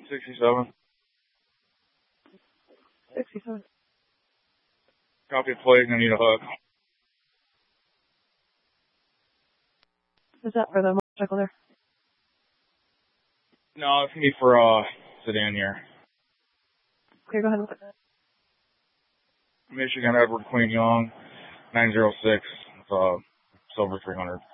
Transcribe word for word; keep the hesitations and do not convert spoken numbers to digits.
sixty-seven. sixty-seven. Copy plate, I need a hook. Is that for the motorcycle there? No, it's me for uh sedan here. Okay, go ahead and look at that. Michigan Edward Queen Young, nine zero six, uh, silver three hundred.